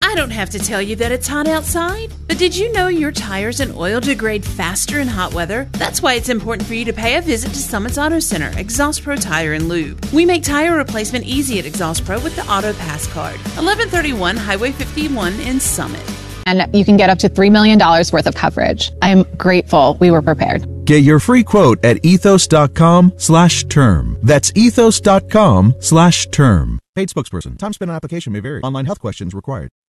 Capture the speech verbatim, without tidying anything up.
I don't have to tell you that it's hot outside, but did you know your tires and oil degrade faster in hot weather? That's why it's important for you to pay a visit to Summit's Auto Center, Exhaust Pro Tire and Lube. We make tire replacement easy at Exhaust Pro with the Auto Pass card. eleven thirty-one Highway fifty-one in Summit. And you can get up to three million dollars worth of coverage. I'm grateful we were prepared. Get your free quote at ethos.com slash term. That's ethos.com slash term. Paid spokesperson. Time spent on application may vary. Online health questions required.